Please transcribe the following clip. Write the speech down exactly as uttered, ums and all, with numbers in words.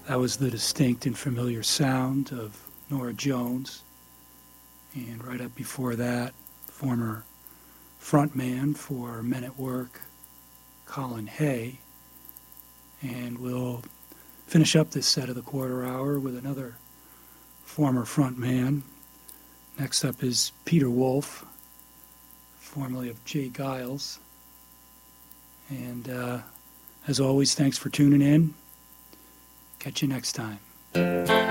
That was the distinct and familiar sound of Nora Jones. And right up before that, former frontman for Men at Work, Colin Hay. And we'll finish up this set of the quarter hour with another former frontman. Next up is Peter Wolf, formerly of Jay Giles. And uh, as always, thanks for tuning in. Catch you next time.